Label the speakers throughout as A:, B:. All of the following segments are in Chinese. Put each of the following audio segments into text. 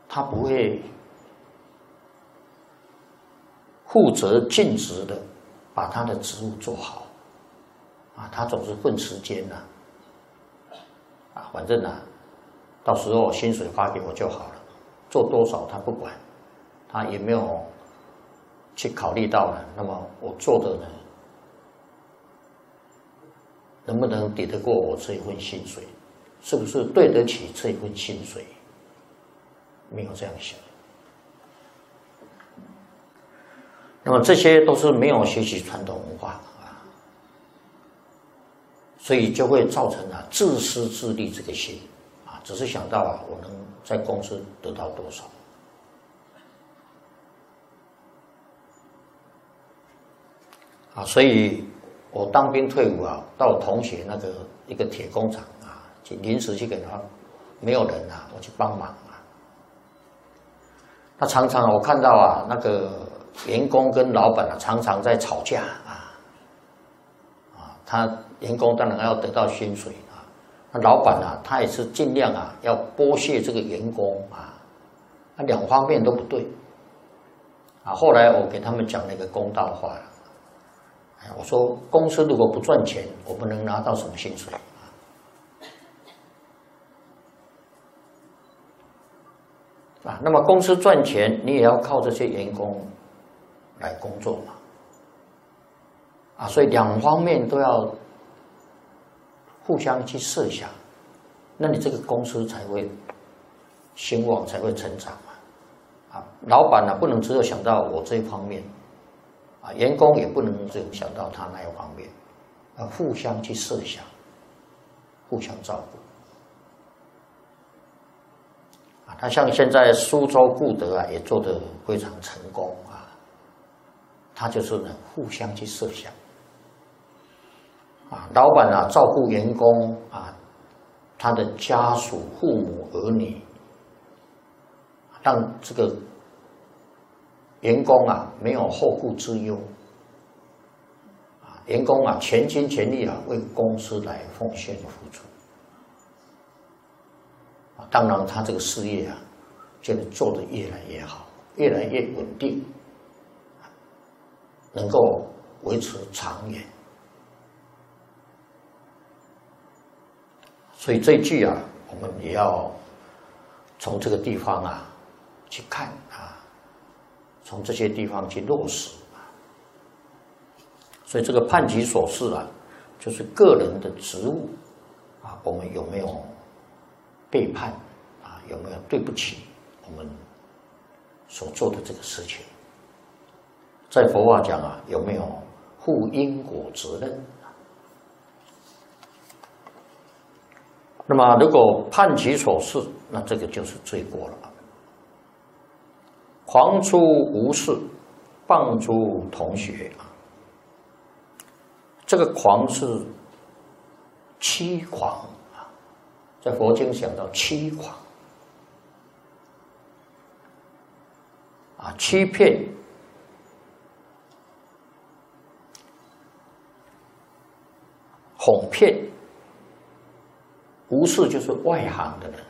A: 他不会负责尽职的把他的职务做好啊，他总是混时间呐啊，反正啊，到时候薪水发给我就好了，做多少他不管，他也没有去考虑到了，那么我做的呢，能不能抵得过我这一份薪水？是不是对得起这一份薪水？没有这样想。那么这些都是没有学习传统文化啊，所以就会造成了自私自利这个心啊，只是想到啊，我能在公司得到多少。啊，所以我当兵退伍啊，到我同学那个一个铁工厂啊，去临时去给他，没有人啊，我去帮忙啊。那常常我看到啊，那个员工跟老板啊，常常在吵架啊，他员工当然要得到薪水啊，那老板啊，他也是尽量啊，要剥削这个员工啊，那两方面都不对啊。后来我给他们讲了一个公道话了。我说，公司如果不赚钱，我们能拿到什么薪水啊？那么公司赚钱，你也要靠这些员工来工作嘛。啊，所以两方面都要互相去设想，那你这个公司才会兴旺，才会成长嘛。啊，老板呢，不能只有想到我这一方面。啊，员工也不能只有想到他那一方面，要互相去设想，互相照顾。啊，他像现在苏州固德啊，也做得非常成功啊。他就是呢，互相去设想。啊，老板啊，照顾员工啊，他的家属、父母、儿女，让这个员工啊，没有后顾之忧啊，员工啊，全心全力啊，为公司来奉献付出啊，当然他这个事业啊，就做得越来越好，越来越稳定，能够维持长远。所以这一句啊，我们也要从这个地方啊去看啊。从这些地方去落实啊，所以这个叛其所事啊，就是个人的职务啊，我们有没有背叛啊？有没有对不起我们所做的这个事情？在佛法讲啊，有没有负因果责任？那么如果叛其所事，那这个就是罪过了。狂出无事，谤诸同学啊！这个狂是欺狂啊，在佛经讲到欺狂啊，欺骗、哄骗，无事就是外行的人，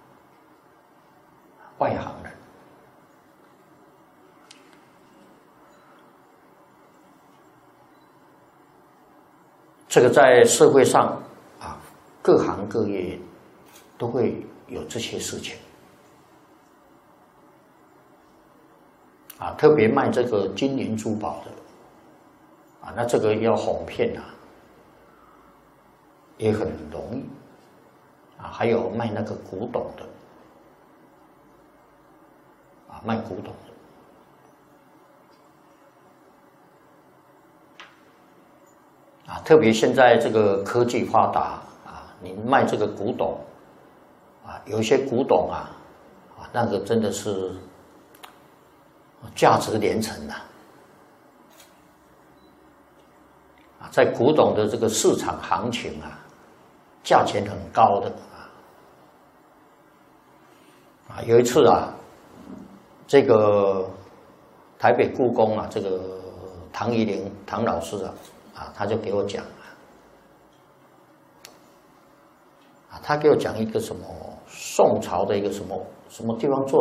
A: 外行人。这个在社会上啊，各行各业都会有这些事情啊，特别卖这个金银珠宝的啊，那这个要哄骗啊，也很容易啊。还有卖那个古董的啊，卖古董的。啊，特别现在这个科技发达啊，你卖这个古董啊，有一些古董啊，那个真的是价值连城呐！啊，在古董的这个市场行情啊，价钱很高的啊。有一次啊，这个台北故宫啊，这个唐怡玲唐老师啊，他就给我讲啊，他给我讲一个什么宋朝的一个什么地方做